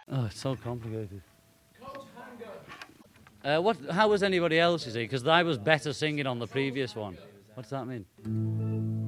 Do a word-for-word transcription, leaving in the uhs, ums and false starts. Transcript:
Oh, it's so complicated. Uh, what? How was anybody else, you see? Because I was better singing on the previous one. What does that mean?